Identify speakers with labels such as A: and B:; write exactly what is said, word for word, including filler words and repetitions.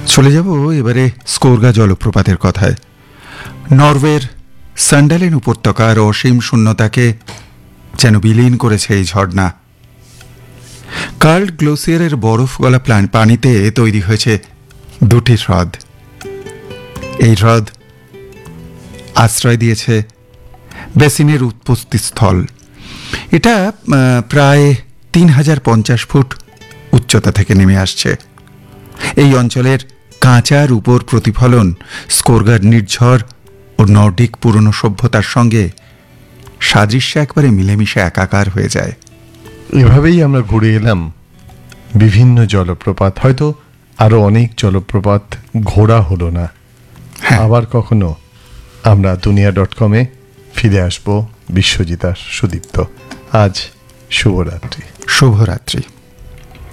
A: চলে যাব এবারে স্কোরগা জলপ্রপাতের কথায়। নরওয়ের সান্ডালেন উপত্যকার অসীম শূন্যতাকে যেন বিলীন করেছে এই ঝর্ণা। কার্ল গ্লেসিয়ারের বরফ গলা পানিতে তৈরি হয়েছে দুটি হ্রদ। এই হ্রদ আশ্রয় দিয়েছে বেসিনের উৎপত্তি স্থল। এটা প্রায় তিন হাজার পঞ্চাশ ফুট উচ্চতা থেকে নেমে আসছে। এই অঞ্চলের কাঁচার উপর প্রতিফলন স্কোরগার নির্ঝর ও নর্ডিক পুরনো সভ্যতার সঙ্গে সাদৃশ্যে একবারে মিলেমিশে একাকার হয়ে যায়।
B: এভাবেই আমরা ঘুরে এলাম বিভিন্ন জলপ্রপাত। হয়তো আরো অনেক জলপ্রপাত ঘোরা হলো না। আবার কখনো আমরা দুনিয়া ডট কমে ফিরে আসবো। বিশ্বজিৎ আর সুদীপ্ত, আজ শুভরাত্রি।
A: শুভরাত্রি।